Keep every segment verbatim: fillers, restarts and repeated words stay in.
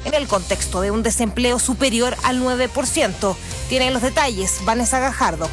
en el contexto de un desempleo superior al nueve por ciento. Tiene los detalles Vanessa Gajardo.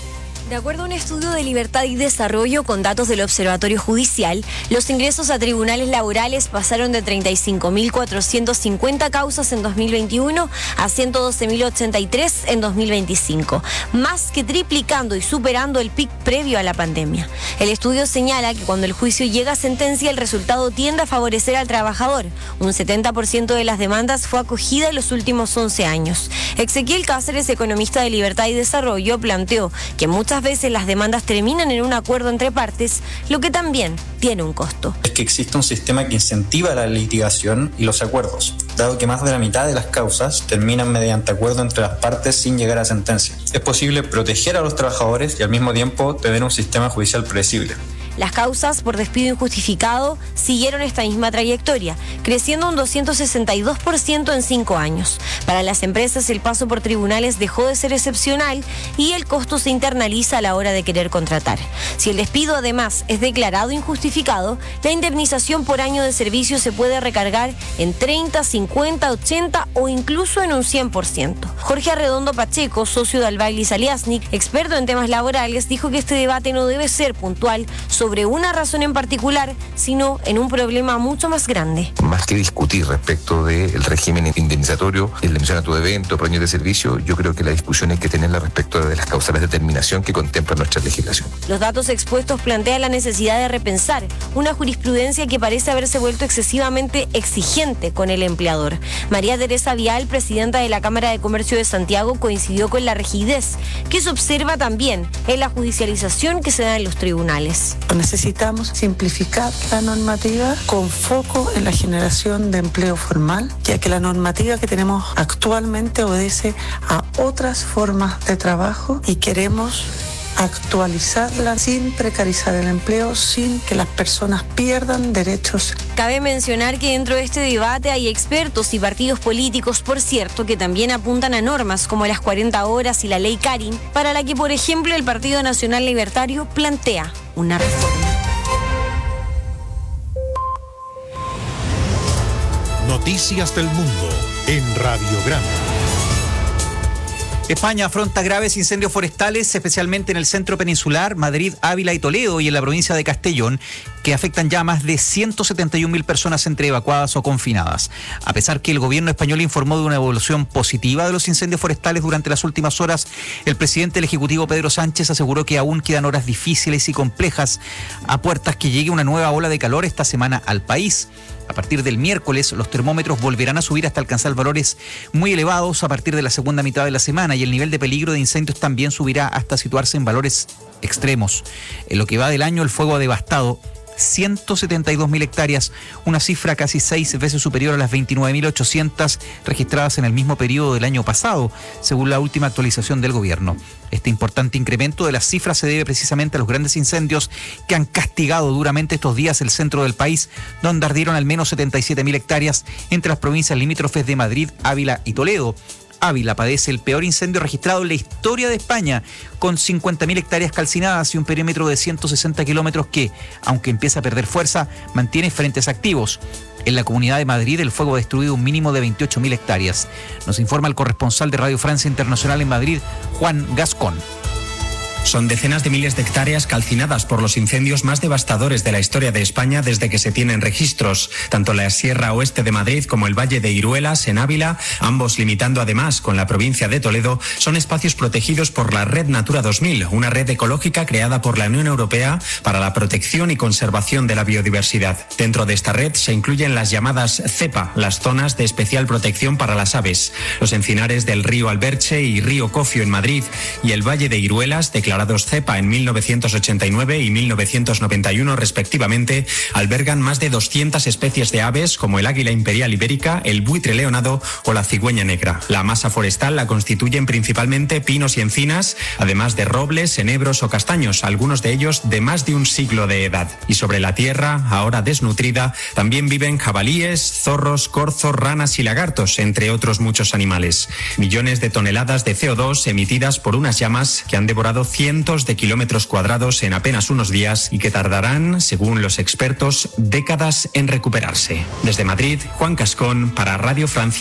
De acuerdo a un estudio de Libertad y Desarrollo con datos del Observatorio Judicial, los ingresos a tribunales laborales pasaron de treinta y cinco mil cuatrocientas cincuenta causas en dos mil veintiuno a ciento doce mil ochenta y tres en dos mil veinticinco, más que triplicando y superando el pic previo a la pandemia. El estudio señala que cuando el juicio llega a sentencia, el resultado tiende a favorecer al trabajador. Un setenta por ciento de las demandas fue acogida en los últimos once años. Ezequiel Cáceres, economista de Libertad y Desarrollo, planteó que muchas veces las demandas terminan en un acuerdo entre partes, lo que también tiene un costo. Es que existe un sistema que incentiva la litigación y los acuerdos, dado que más de la mitad de las causas terminan mediante acuerdo entre las partes sin llegar a sentencia. Es posible proteger a los trabajadores y al mismo tiempo tener un sistema judicial predecible. Las causas por despido injustificado siguieron esta misma trayectoria, creciendo un doscientos sesenta y dos por ciento en cinco años. Para las empresas, el paso por tribunales dejó de ser excepcional y el costo se internaliza a la hora de querer contratar. Si el despido además es declarado injustificado, la indemnización por año de servicio se puede recargar en treinta, cincuenta, ochenta o incluso en un cien por ciento. Jorge Arredondo Pacheco, socio de Albaglis Aliasnik, experto en temas laborales, dijo que este debate no debe ser puntual sobre una razón en particular, sino en un problema mucho más grande. Más que discutir respecto del régimen indemnizatorio, indemnización a tu evento, por años de servicio, yo creo que la discusión hay que tenerla respecto de las causales de terminación que contempla nuestra legislación. Los datos expuestos plantean la necesidad de repensar una jurisprudencia que parece haberse vuelto excesivamente exigente con el empleador. María Teresa Vial, presidenta de la Cámara de Comercio de Santiago, coincidió con la rigidez que se observa también en la judicialización que se da en los tribunales. Necesitamos simplificar la normativa con foco en la generación de empleo formal, ya que la normativa que tenemos actualmente obedece a otras formas de trabajo y queremos actualizarla sin precarizar el empleo, sin que las personas pierdan derechos. Cabe mencionar que dentro de este debate hay expertos y partidos políticos, por cierto, que también apuntan a normas como las cuarenta horas y la ley Karin, para la que, por ejemplo, el Partido Nacional Libertario plantea una reforma. Noticias del Mundo en Radiograma. España afronta graves incendios forestales, especialmente en el centro peninsular, Madrid, Ávila y Toledo, y en la provincia de Castellón, que afectan ya a más de ciento setenta y un mil personas entre evacuadas o confinadas. A pesar que el gobierno español informó de una evolución positiva de los incendios forestales durante las últimas horas, el presidente del Ejecutivo, Pedro Sánchez, aseguró que aún quedan horas difíciles y complejas a puertas que llegue una nueva ola de calor esta semana al país. A partir del miércoles, los termómetros volverán a subir hasta alcanzar valores muy elevados a partir de la segunda mitad de la semana, y el nivel de peligro de incendios también subirá hasta situarse en valores extremos. En lo que va del año, el fuego ha devastado ciento setenta y dos mil hectáreas, una cifra casi seis veces superior a las veintinueve mil ochocientas registradas en el mismo periodo del año pasado, según la última actualización del gobierno. Este importante incremento de las cifras se debe precisamente a los grandes incendios que han castigado duramente estos días el centro del país, donde ardieron al menos setenta y siete mil hectáreas entre las provincias limítrofes de Madrid, Ávila y Toledo. Ávila padece el peor incendio registrado en la historia de España, con cincuenta mil hectáreas calcinadas y un perímetro de ciento sesenta kilómetros que, aunque empieza a perder fuerza, mantiene frentes activos. En la Comunidad de Madrid, el fuego ha destruido un mínimo de veintiocho mil hectáreas. Nos informa el corresponsal de Radio Francia Internacional en Madrid, Juan Gascón. Son decenas de miles de hectáreas calcinadas por los incendios más devastadores de la historia de España desde que se tienen registros. Tanto la Sierra Oeste de Madrid como el Valle de Iruelas, en Ávila, ambos limitando además con la provincia de Toledo, son espacios protegidos por la Red Natura dos mil, una red ecológica creada por la Unión Europea para la protección y conservación de la biodiversidad. Dentro de esta red se incluyen las llamadas CEPA, las zonas de especial protección para las aves, los encinares del río Alberche y río Cofio en Madrid, y el Valle de Iruelas, declarado declarados CEPA en mil novecientos ochenta y nueve y mil novecientos noventa y uno respectivamente, albergan más de doscientas especies de aves como el águila imperial ibérica, el buitre leonado o la cigüeña negra. La masa forestal la constituyen principalmente pinos y encinas, además de robles, enebros o castaños, algunos de ellos de más de un siglo de edad. Y sobre la tierra, ahora desnutrida, también viven jabalíes, zorros, corzos, ranas y lagartos, entre otros muchos animales. Millones de toneladas de C O dos emitidas por unas llamas que han devorado cientos de kilómetros cuadrados en apenas unos días y que tardarán, según los expertos, décadas en recuperarse. Desde Madrid, Juan Cascón para Radio Francia.